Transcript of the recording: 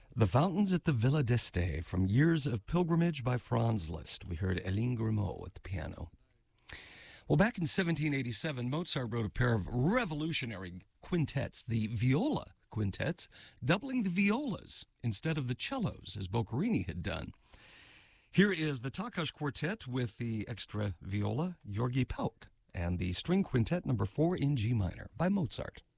The Fountains at the Villa d'Este from Years of Pilgrimage by Franz Liszt. We heard Eline Grimaud at the piano. Well, back in 1787, Mozart wrote a pair of revolutionary quintets, the viola quintets, doubling the violas instead of the cellos, as Boccherini had done. Here is the Takas Quartet with the extra viola, Georgi Pauk, and the string quintet number 4 in G minor by Mozart.